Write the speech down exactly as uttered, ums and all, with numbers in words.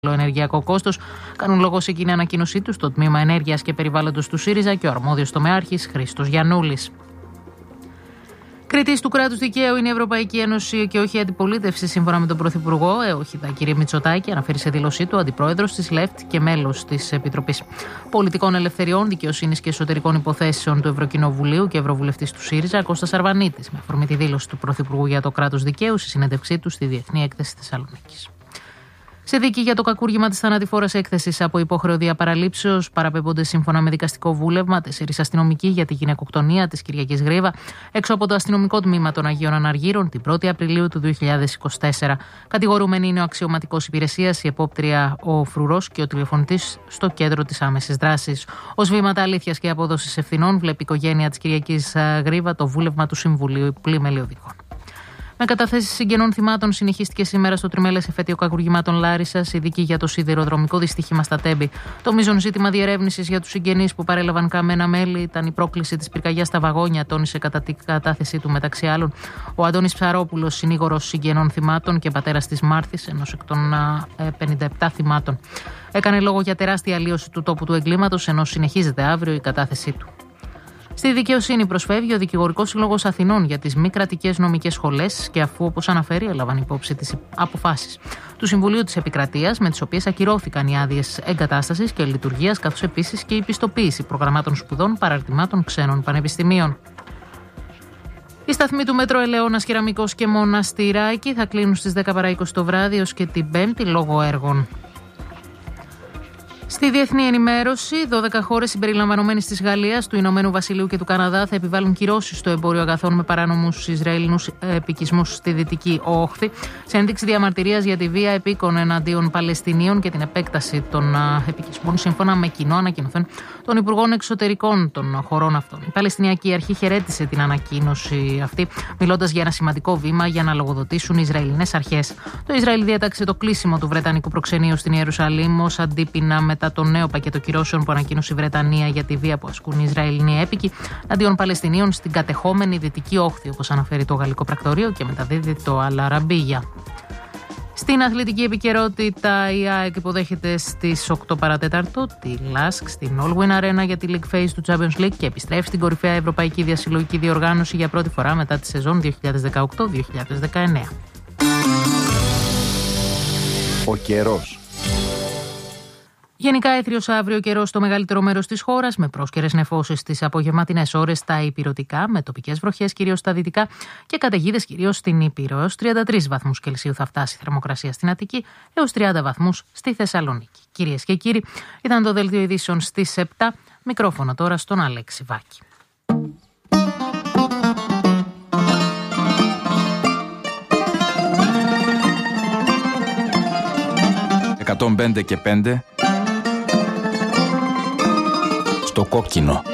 ενεργειακό κόστος, κάνουν λόγο σε κοινή ανακοίνωσή του στο Τμήμα Ενέργειας και Περιβάλλοντος του ΣΥΡΙΖΑ και ο αρμόδιος τομεάρχης Χρήστος Γιαννούλης. Κριτής του κράτους δικαίου είναι η Ευρωπαϊκή Ένωση και όχι η αντιπολίτευση, σύμφωνα με τον Πρωθυπουργό, ε, όχι τα κύριε Μητσοτάκη, αναφέρει σε δήλωσή του ο αντιπρόεδρος της ΛΕΦΤ και μέλος της Επιτροπής Πολιτικών Ελευθεριών, Δικαιοσύνης και Εσωτερικών Υποθέσεων του Ευρωκοινοβουλίου και Ευρωβουλευτής του ΣΥΡΙΖΑ, Κώστας Αρβανίτης, με αφορμή τη δήλωση του Πρωθυπουργού για το κράτος δικαίου στη συνέντευξή του στη Διεθνή Έκθεση Θεσσαλονίκης. Σε δίκη για το κακούργημα της θανατηφόρας έκθεσης από υποχρεωδία παραλήψεως, παραπέμπονται σύμφωνα με δικαστικό βούλευμα τέσσερις αστυνομικοί για τη γυναικοκτονία της Κυριακής Γρήβα έξω από το αστυνομικό τμήμα των Αγίων Αναργύρων την πρώτη Απριλίου του δύο χιλιάδες είκοσι τέσσερα. Κατηγορούμενοι είναι ο αξιωματικός υπηρεσίας, η επόπτρια ο Φρουρός και ο τηλεφωνητής στο κέντρο της άμεσης δράσης. Ως βήματα αλήθειας και απόδοσης ευθυνών, βλέπει η οικογένεια της Κυριακής Γρήβα το βούλευμα του Συμβουλίου Πλημελιωδικών. Με καταθέσεις συγγενών θυμάτων συνεχίστηκε σήμερα στο τριμέλες εφέτειο κακουργημάτων Λάρισσας η δίκη για το σιδηροδρομικό δυστύχημα στα Τέμπη. Το μείζον ζήτημα διερεύνησης για τους συγγενείς που παρέλαβαν καμένα μέλη ήταν η πρόκληση της πυρκαγιάς στα βαγόνια, τόνισε κατά την κατάθεσή του μεταξύ άλλων ο Αντώνης Ψαρόπουλος, συνήγορος συγγενών θυμάτων και πατέρας της Μάρθης, ενός εκ των πενήντα επτά θυμάτων. Έκανε λόγο για τεράστια αλλίωση του τόπου του εγκλήματος, ενώ συνεχίζεται αύριο η κατάθεσή του. Στη δικαιοσύνη προσφεύγει ο Δικηγορικός Σύλλογος Αθηνών για τις μη κρατικές νομικές σχολές και αφού, όπως αναφέρει, έλαβαν υπόψη τις αποφάσεις του Συμβουλίου της Επικρατείας, με τις οποίες ακυρώθηκαν οι άδειες εγκατάστασης και λειτουργίας, καθώς επίσης και η πιστοποίηση προγραμμάτων σπουδών παραρτημάτων ξένων πανεπιστημίων. Οι σταθμοί του Μέτρο Ελαιώνας, Κεραμικός και Μοναστηράκη θα κλείνουν στις δέκα παρά είκοσι το βράδυ ως και την Πέμπτη λόγω έργων. Στη διεθνή ενημέρωση, δώδεκα χώρες συμπεριλαμβανομένες της Γαλλίας, του Ηνωμένου Βασιλείου και του Καναδά θα επιβάλλουν κυρώσεις στο εμπόριο αγαθών με παράνομους Ισραηλινούς επικισμούς στη Δυτική Όχθη, σε ένδειξη διαμαρτυρίας για τη βία επίκων εναντίον Παλαιστινίων και την επέκταση των επικισμών, σύμφωνα με κοινό ανακοινωθέν των Υπουργών Εξωτερικών των χωρών αυτών. Η Παλαιστινιακή Αρχή χαιρέτησε την ανακοίνωση αυτή, μιλώντας για ένα σημαντικό βήμα για να λογοδοτήσουν οι Ισραηλινές αρχές. Το Ισραήλ διέταξε το κλείσιμο του Βρετανικού προξενείου στην Ιερουσαλήμ ως αντίπεινα μετά το νέο πακέτο κυρώσεων που ανακοίνωσε η Βρετανία για τη βία που ασκούν οι Ισραηλινοί έπικοι αντίον Παλαιστινίων στην κατεχόμενη Δυτική Όχθη, όπως αναφέρει το Γαλλικό Πρακτορείο και μεταδίδει το Αλ Αραμπίγια. Στην αθλητική επικαιρότητα, η ΑΕΚ υποδέχεται στις οκτώ παρά τέταρτο τη Λάσκ στην All Win Arena για τη League Phase του Champions League και επιστρέφει στην κορυφαία ευρωπαϊκή διασυλλογική διοργάνωση για πρώτη φορά μετά τη σεζόν δύο χιλιάδες δεκαοκτώ δύο χιλιάδες δεκαεννέα. Ο καιρός. Γενικά έθριος αύριο καιρός στο μεγαλύτερο μέρος της χώρας, με πρόσκαιρες νεφώσεις στις απογευματινές ώρες στα υπηρωτικά, με τοπικές βροχές κυρίως στα δυτικά και καταιγίδες κυρίως στην Ήπειρο. Έως τριάντα τρεις βαθμούς Κελσίου θα φτάσει η θερμοκρασία στην Αττική, έως τριάντα βαθμούς στη Θεσσαλονίκη. Κυρίες και κύριοι, ήταν το δελτίο ειδήσεων στις επτά. Μικρόφωνο τώρα στον Αλέξη Βάκη. εκατόν πέντε και πέντε στο κόκκινο.